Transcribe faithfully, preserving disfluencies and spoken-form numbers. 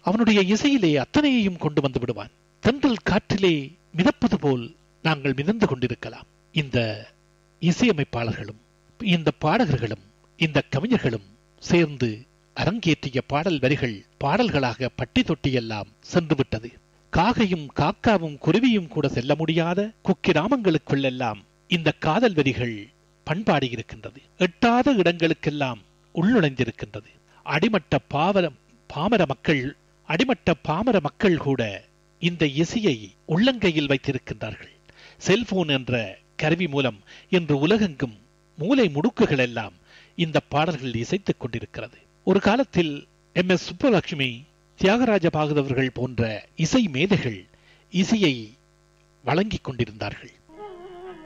அவனுடைய இசையிலே அத்தனையையும் கொண்டு வந்து விடுவான். தென்றல் காற்றிலே மிதப்பது போல் நாங்கள் மிதந்து கொண்டிருக்கலாம். இந்த இசையமைப்பாளர்களும் இந்த பாடகர்களும் இந்த கவிஞர்களும் சேர்ந்து அரங்கேற்றிய பாடல் வரிகள் பாடல்களாக பட்டி தொட்டியெல்லாம் சென்று விட்டது. காகையும் காக்காவும் குருவியும் கூட செல்ல முடியாத குக்கிராமங்களுக்குள்ளெல்லாம் இந்த காதல் வரிகள் பண்பாடியிருக்கின்றது. எட்டாத இடங்களுக்கெல்லாம் உள்நுழைந்திருக்கின்றது. அடிமட்ட பாவர பாமர மக்கள் அடிமட்ட பாமர மக்கள் கூட இந்த இசையை உள்ளங்கையில் வைத்திருக்கின்றார்கள். செல்போன் என்ற கருவி மூலம் இன்று உலகெங்கும் மூலை முடுக்குகள் எல்லாம் இந்த பாடல்கள் இசைத்துக் கொண்டிருக்கிறது. ஒரு காலத்தில் எம் எஸ் சுப்புலட்சுமி, தியாகராஜ பாகவதர்கள் போன்ற இசை மேதைகள் இசையை வழங்கிக் கொண்டிருந்தார்கள்.